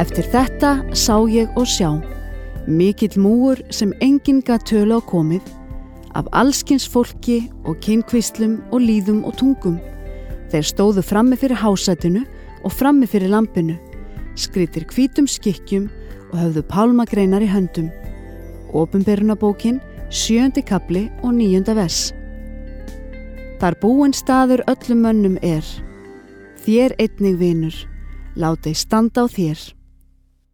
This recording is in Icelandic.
Eftir þetta sá ég og sjá, mikill múgur sem enginn gat tölu á komið, af allskyns fólki og kynkvíslum og lýðum og tungum. Þeir stóðu frammi fyrir hásætinu og frammi fyrir lampinu, skrýddir hvítum skikkjum og höfðu pálmagreinar í höndum. Opinberunarbókin, 7. kafli og 9. vers. Þar búinn staður öllum mönnum þér einnig vinur, látið standa á þér.